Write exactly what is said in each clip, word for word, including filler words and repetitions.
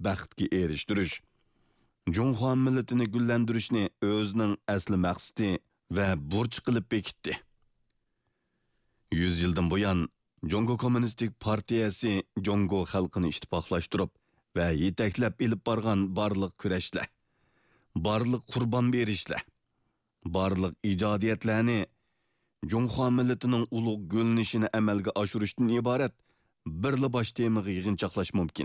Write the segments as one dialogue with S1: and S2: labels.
S1: baxtga erishtirish, Junxo millatini gullantirishni o'zining asli maqsadi va burch qilib bekitdi. yüz yildan buyon Jongo Kommunistik Partiyasi Jongo xalqini ittifoqlashtirib va yetaklab ilib borgan barliq kurashlar, barliq qurbon berishlar, barliq ijodiyatlarni Junxo millatining ulug' gullanishini amalga oshirishdan iborat birli bosh temaga yig'inchoqlash mumkin.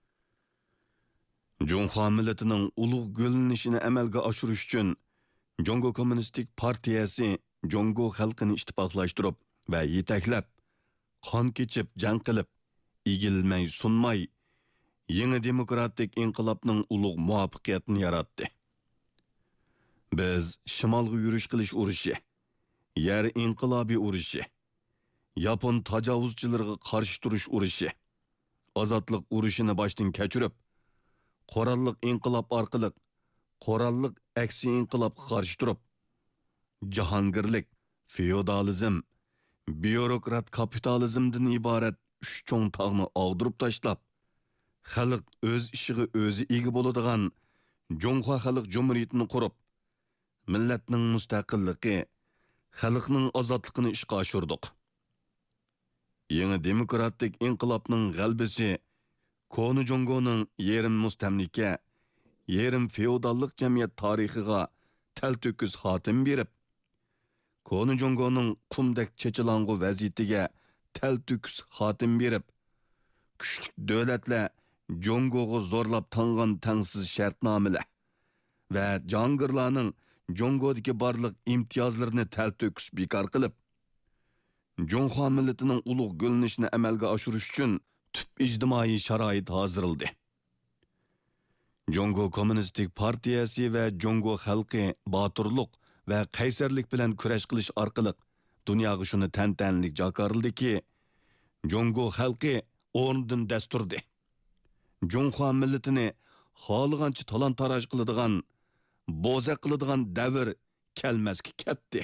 S1: Junxo millatining ulug' gullanishini amalga oshirish uchun Jongo Kommunistik Partiyasi Jongo xalqini ittifoqlashtirib va yetaklab, qon kechib, jang qilib, egilmay, sunmay, yangi demokratik inqilobning ulug' muvaffaqiyatini yaratdi. Biz shimolga yurish qilish urushi, yer inqilobi urushi, Yapon tajovuzchilariga qarshi turish urushi, ozodlik urushini boshdan kechirib, qurolliq inqilob orqali qurolliq aksi inqilobga qarshi turib, jahongirlik, feodalizm, bürokrat kapitalizmdan iborat uch cho'ng tog'ni og'dirib tashlab, xalq o'z ishiga o'zi ega bo'ladigan Jonxo xalq jumhuriyatini qurib, millatning mustaqilligi, xalqning ozodligini ishga oshirdik. Yangi demokratik inqilobning g'albisi Konu Jongoning yerim mustamlika, yerim feodallik jamiyat tarixiga talto'kis xotim berib, Konu Jongoning qumdak chechilang'u vaziyatiga talto'kis xotim berib, kuchli davlatlar Jongoga zo'rlab tangan tangsiz shartnomalar va jangirlarning Jongodagi barliq imtiyozlarini talto'kis bekor qilib, Jonxo millatining ulug' gullanishini amalga oshirish uchun tub ijtimoiy sharoit hozirldi. Jongo Kommunistik Partiyasi va Jongo xalqi boturlik va qaysarlik bilan kurash qilish orqali dunyoga shuni tantanlik jakorildiki, Jongo xalqi o'rnidan dasturdi. Jonxo millatini xohlagancha talon-taroj qiladigan, bo'zaq qiladigan davr kelmasga ketdi.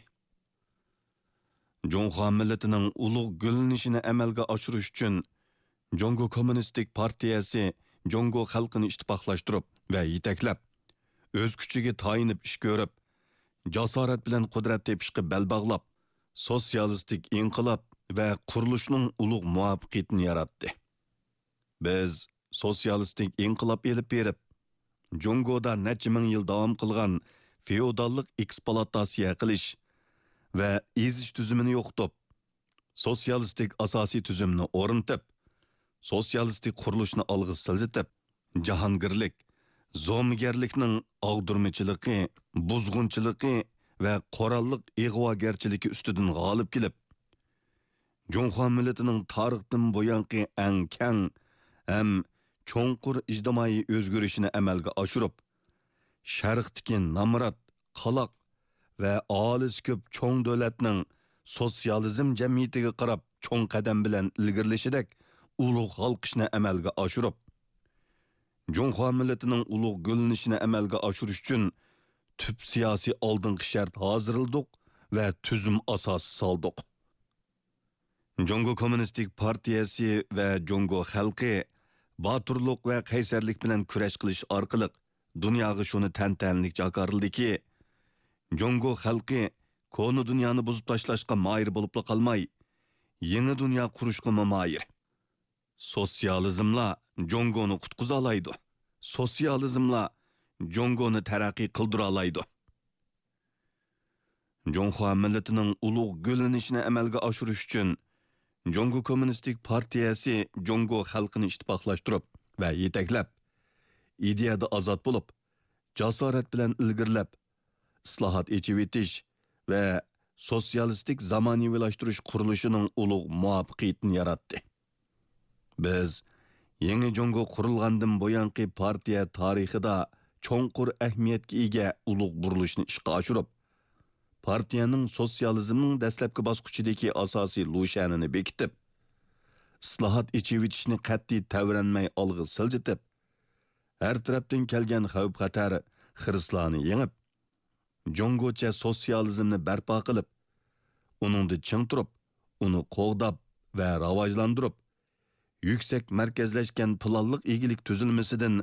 S1: Jonxo millatining ulug' gullanishini amalga oshirish uchun Jongo Kommunistik Partiyasi Jongo xalqini ittifoqlashtirib va yetaklab, o'z kuchiga tayinib ish ko'rib, jasorat bilan qudrat tepishga bel bog'lab, sotsialistik inqilob va qurilishning ulug' muvaffaqiyatini yaratdi. Biz sotsialistik inqilob elib berib, Jongoda necha ming yil davom qilgan feodallik ekspluatatsiya qilish va ezish tuzumini yo'qotib, sotsialistik asosiy tuzumni o'rnatib, sotsialistik qurilishni olg'a siljitib, jahongirlik, zo'migarlikning og'dirmichiligi, buzg'unchiligi va qurolliq ig'vogarchiligi ustidan g'olib kelib, Jonxo millatining tarixdan buyangi eng keng ham cho'nqur ijtimoiy o'zgarishini amalga oshirib, sharqdagi namrat, qaloq va olis ko'p cho'ng davlatning sotsializm jamiyatiga qarab cho'ng qadam bilan ilgirlashidek ulug' xalqishni amalga oshirib, Jonxo millatining ulug' gullanishini amalga oshirish uchun tub siyosiy oldingi shart hozirladik va tuzum asosi soldik. Jongo Kommunistik Partiyasi va Jongo xalqi boturlik va qaysarlik bilan kurash qilish orqali dunyoga shuni tantanlik jakorildiki, Jongo xalqi konu dunyoni buzib tashlashga moyir bo'lib qolmay, yangi dunyo qurishga moyir. Sotsializmla Jongoni qutqiza oladi. Sotsializmla Jongoni taraqqiy qildira oladi. Jonxo millatining ulug' gullanishini amalga oshirish uchun Jongo Kommunistik Partiyasi Jongo xalqini ittifoqlashtirib va yetaklab, ideyada ozod bo'lib, jasorat bilan ilgirlab, islohot echib etish va sotsialistik zamoniylashtirish qurilishining ulug' muvaffaqiyatini yaratdi. Biz yangi Jongo qurilgandan buyangi partiya tarixida cho'nqur ahamiyatga ega ulug' burilishni ishga oshirib, partiyaning sotsializmning dastlabki bosqichidagi asosiy lushanini bekitib, islohot echivitishni qat'iy tavranmay olg'a siljitib, har tarafdan kelgan xavf-xatar xirislarni yengib, Jongocha sotsializmni barpo qilib, uningda ching turib, uni qo'g'dab va rivojlantirib, yuksak markazlashgan planliq egilik tuzilmasidan